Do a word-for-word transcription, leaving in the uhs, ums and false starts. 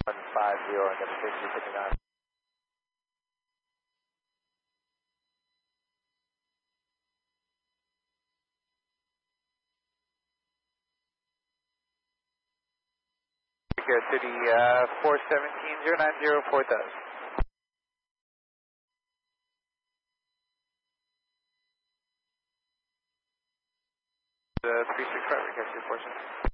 one five zero and W three fifty-nine. Here to the uh, four seventeen zero nine zero four thousand. The three six five, request your four seventeen.